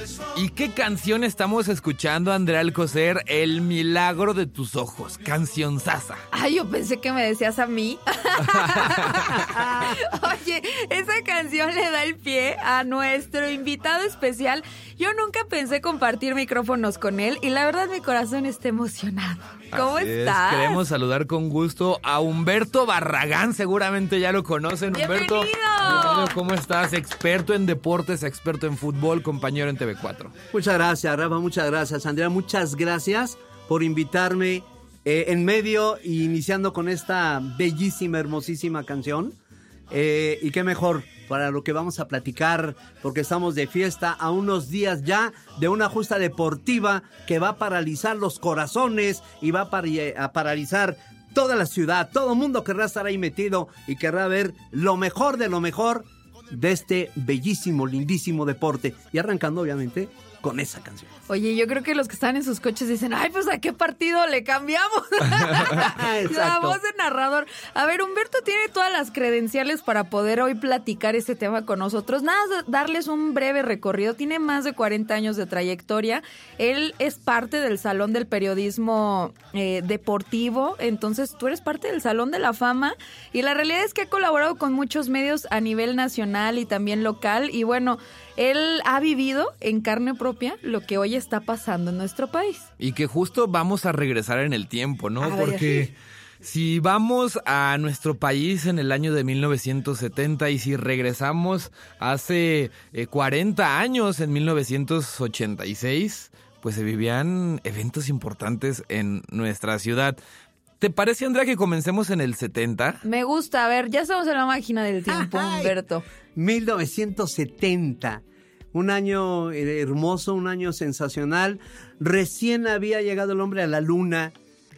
¿Y qué canción estamos escuchando, Andrea Alcocer? El milagro de tus ojos, cancionzaza. Ay, yo pensé que me decías a mí. Oye, esa canción le da el pie a nuestro invitado especial. Yo nunca pensé compartir micrófonos con él y la verdad mi corazón está emocionado. ¿Cómo estás? Queremos saludar con gusto a Humberto Barragán, seguramente ya lo conocen. ¡Bienvenido! Humberto, ¿cómo estás? Experto en deportes, experto en fútbol, compañero en TV4. Muchas gracias, Rafa, muchas gracias, Andrea, muchas gracias por invitarme en medio y iniciando con esta bellísima, hermosísima canción. Y qué mejor para lo que vamos a platicar, porque estamos de fiesta a unos días ya de una justa deportiva que va a paralizar los corazones y va a paralizar toda la ciudad. Todo el mundo querrá estar ahí metido y querrá ver lo mejor de este bellísimo, lindísimo deporte. Y arrancando, obviamente, con esa canción. Oye, yo creo que los que están en sus coches dicen, ay, pues ¿a qué partido le cambiamos? La voz de narrador. A ver, Humberto tiene todas las credenciales para poder hoy platicar este tema con nosotros. Nada, darles un breve recorrido. Tiene más de 40 años de trayectoria. Él es parte del Salón del Periodismo Deportivo. Entonces, tú eres parte del Salón de la Fama. Y la realidad es que ha colaborado con muchos medios a nivel nacional y también local. Y bueno, él ha vivido en carne propia lo que hoy está pasando en nuestro país. Y que justo vamos a regresar en el tiempo, ¿no? Porque si vamos a nuestro país en el año de 1970 y si regresamos hace 40 años, en 1986, pues se vivían eventos importantes en nuestra ciudad. ¿Te parece, Andrea, que comencemos en el 70? Me gusta. A ver, ya estamos en la máquina del tiempo, Humberto. 1970. Un año hermoso, un año sensacional. Recién había llegado el hombre a la luna.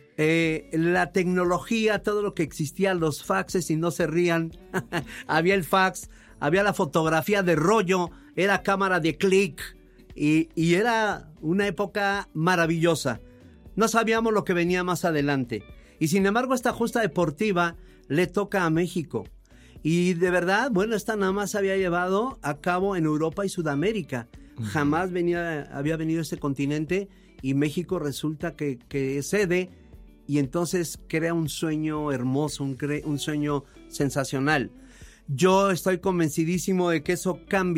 La tecnología, todo lo que existía, los faxes, y no se rían. Había el fax, había la fotografía de rollo, era cámara de clic. Y era una época maravillosa. No sabíamos lo que venía más adelante. Y sin embargo, esta justa deportiva le toca a México. Y de verdad, bueno, esta nada más se había llevado a cabo en Europa y Sudamérica. Jamás había venido a este continente y México resulta que es sede y entonces crea un sueño hermoso, un sueño sensacional. Yo estoy convencidísimo de que eso cambia